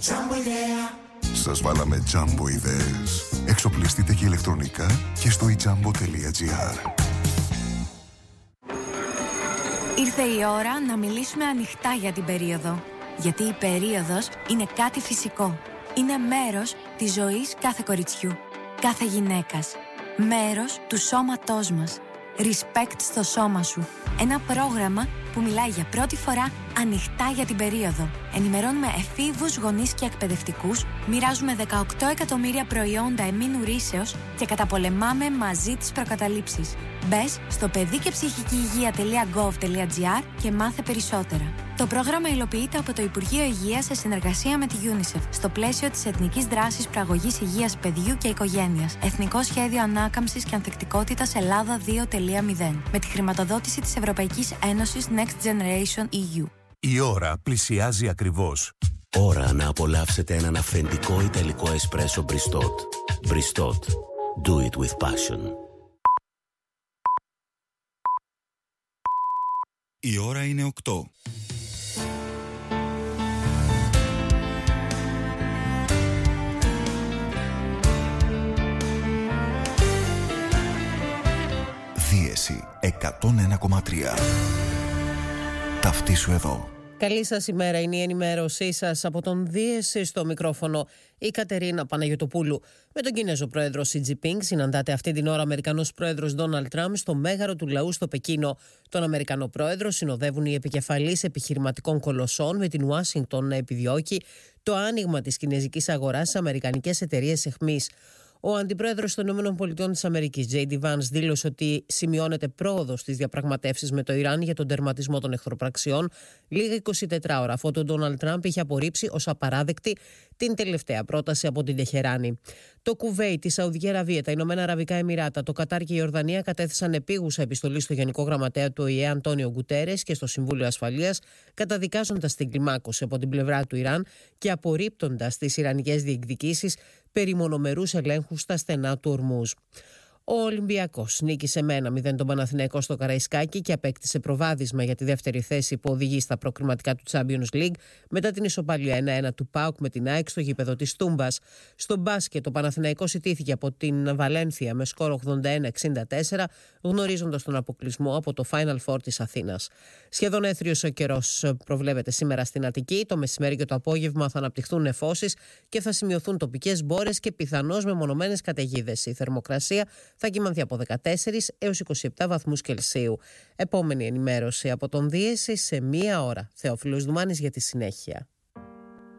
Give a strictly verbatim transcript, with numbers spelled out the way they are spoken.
Σας βάλαμε Jumbo ιδέες. Εξοπλιστείτε και ηλεκτρονικά και στο i jumbo τελεία gr. Ήρθε η ώρα να μιλήσουμε ανοιχτά για την περίοδο. Γιατί η περίοδος είναι κάτι φυσικό. Είναι μέρος της ζωής κάθε κοριτσιού, κάθε γυναίκας. Μέρος του σώματός μας. Respect στο σώμα σου. Ένα πρόγραμμα που μιλάει για πρώτη φορά ανοιχτά για την περίοδο. Ενημερώνουμε εφήβους, γονείς και εκπαιδευτικούς, μοιράζουμε δεκαοκτώ εκατομμύρια προϊόντα εμήνου ρύσεως και καταπολεμάμε μαζί τις προκαταλήψεις. Μπες στο παιδί και ψυχική υγεία τελεία gov τελεία gr και μάθε περισσότερα. Το πρόγραμμα υλοποιείται από το Υπουργείο Υγείας σε συνεργασία με τη UNICEF στο πλαίσιο της Εθνικής Δράσης Προαγωγής Υγείας Παιδιού και Οικογένειας. Εθνικό Σχέδιο Ανάκαμψης και Ανθεκτικότητας Ελλάδα δύο τελεία μηδέν. Με τη χρηματοδότηση της Ευρωπαϊκής Ένωσης Next Generation ι γιου. Η ώρα πλησιάζει ακριβώς. Ώρα να απολαύσετε έναν αυθεντικό ιταλικό εσπρέσο Bristot. Bristot. Do it with passion. Η ώρα είναι οκτώ. Δίεση εκατόν ένα κόμμα τρία. Ταυτίσου εδώ. Καλή σας ημέρα, είναι η ενημέρωσή σας από τον Δίεση στο μικρόφωνο η Κατερίνα Παναγιωτοπούλου. Με τον Κινέζο πρόεδρο Σι Τζινπίνγκ συναντάται αυτή την ώρα ο Αμερικανός πρόεδρος Ντόναλντ Τραμπ στο μέγαρο του λαού στο Πεκίνο. Τον Αμερικανό πρόεδρο συνοδεύουν οι επικεφαλείς επιχειρηματικών κολοσσών, με την Ουάσιγκτον να επιδιώκει το άνοιγμα της κινέζικης αγοράς σε αμερικανικές εταιρείες αιχμής. Ο αντιπρόεδρος των ΗΠΑ, Τζέι Ντι Vance, δήλωσε ότι σημειώνεται πρόοδος στις διαπραγματεύσεις με το Ιράν για τον τερματισμό των εχθροπραξιών, λίγα είκοσι τέσσερις ώρα αφού ο Ντόναλντ Τραμπ είχε απορρίψει ως απαράδεκτη την τελευταία πρόταση από την Τεχεράνη. Το Κουβέιτ, η Σαουδική Αραβία, τα Ηνωμένα Αραβικά Εμιράτα, το Κατάρ και η Ιορδανία κατέθεσαν επίγουσα επιστολή στο Γενικό Γραμματέα του Ο Η Ε, Αντόνιο Γκουτέρες, και στο Συμβούλιο Ασφαλείας, καταδικάζοντας την κλιμάκωση από την πλευρά του Ιράν και απορρίπτοντας τις ιρανικές διεκδικήσεις περί μονομερούς ελέγχου στα στενά του Ορμούζ. Ο Ολυμπιακός νίκησε με ένα μηδέν τον Παναθηναϊκό στο Καραϊσκάκι και απέκτησε προβάδισμα για τη δεύτερη θέση που οδηγεί στα προκριματικά του Champions League μετά την ισοπαλία ένα ένα του ΠΑΟΚ με την ΑΕΚ στο γήπεδο της Τούμπας. Στο μπάσκετ, ο Παναθηναϊκός ιτήθηκε από την Βαλένθια με σκορ ογδόντα ένα εξήντα τέσσερα, γνωρίζοντας τον αποκλεισμό από το Final Four της Αθήνας. Σχεδόν έθριος ο καιρός προβλέπεται σήμερα στην Αττική. Το μεσημέρι και το απόγευμα θα αναπτυχθούν νεφώσεις και θα σημειωθούν τοπικές μπόρες και πιθανώς μεμονωμένες καταιγίδες. Η θερμοκρασία θα κυμανθεί από δεκατέσσερις έως είκοσι επτά βαθμούς Κελσίου. Επόμενη ενημέρωση από τον Δίεση σε μία ώρα. Θεόφιλος Δουμάνης για τη συνέχεια.